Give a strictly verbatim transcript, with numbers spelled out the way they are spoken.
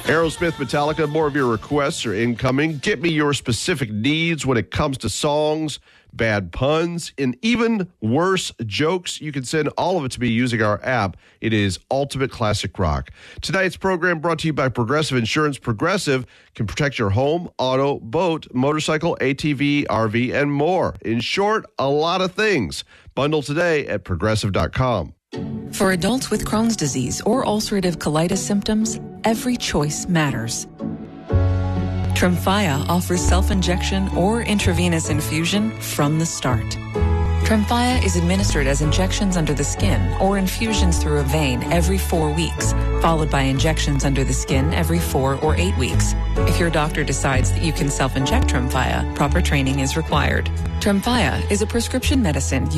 Aerosmith, Metallica, more of your requests are incoming. Get me your specific needs when it comes to songs, bad puns, and even worse jokes. You can send all of it to me using our app. It is Ultimate Classic Rock. Tonight's program brought to you by Progressive Insurance. Progressive can protect your home, auto, boat, motorcycle, A T V, R V, and more. In short, a lot of things. Bundle today at progressive dot com. For adults with Crohn's disease or ulcerative colitis symptoms, every choice matters. Tremfya offers self-injection or intravenous infusion from the start. Tremfya is administered as injections under the skin or infusions through a vein every four weeks, followed by injections under the skin every four or eight weeks. If your doctor decides that you can self-inject Tremfya, proper training is required. Tremfya is a prescription medicine